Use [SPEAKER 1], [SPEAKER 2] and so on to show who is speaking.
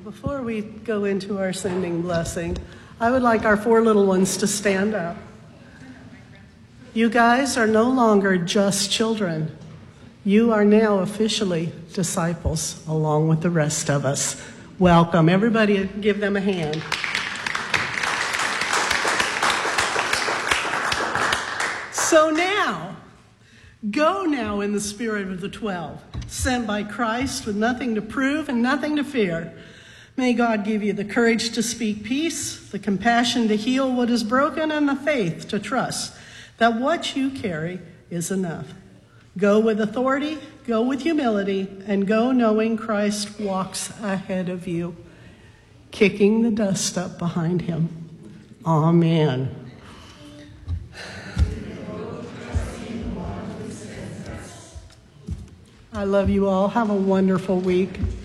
[SPEAKER 1] Before we go into our sending blessing, I would like our four little ones to stand up. You guys are no longer just children. You are now officially disciples along with the rest of us. Welcome. Everybody give them a hand. So now, go now in the spirit of the 12, sent by Christ with nothing to prove and nothing to fear. May God give you the courage to speak peace, the compassion to heal what is broken, and the faith to trust that what you carry is enough. Go with authority, go with humility, and go knowing Christ walks ahead of you, kicking the dust up behind him. Amen. I love you all. Have a wonderful week.